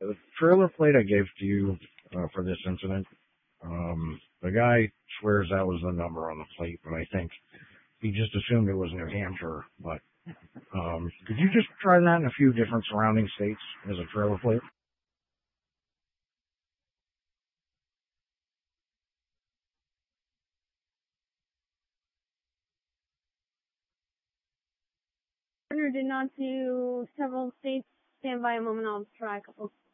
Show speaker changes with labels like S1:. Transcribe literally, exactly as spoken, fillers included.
S1: The trailer plate I gave to you uh, for this incident, um, the guy swears that was the number on the plate, but I think he just assumed it was New Hampshire. But um, could you just try that in a few different surrounding states as a trailer plate?
S2: Partner did not do several states. Stand by a moment. I'll try a couple.